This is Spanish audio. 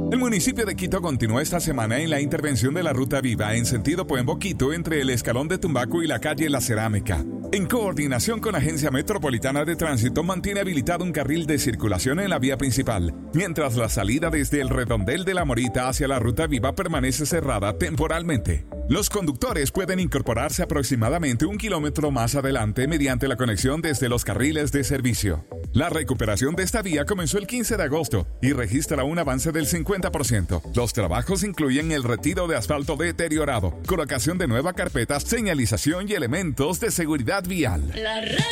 El municipio de Quito continuó esta semana en la intervención de la Ruta Viva en sentido Puembo-Quito entre el Escalón de Tumbaco y la calle La Cerámica. En coordinación con la Agencia Metropolitana de Tránsito, mantiene habilitado un carril de circulación en la vía principal, mientras la salida desde el Redondel de la Morita hacia la Ruta Viva permanece cerrada temporalmente. Los conductores pueden incorporarse aproximadamente 1 kilómetro más adelante mediante la conexión desde los carriles de servicio. La recuperación de esta vía comenzó el 15 de agosto y registra un avance del 50%. Los trabajos incluyen el retiro de asfalto deteriorado, colocación de nuevas carpetas, señalización y elementos de seguridad vial.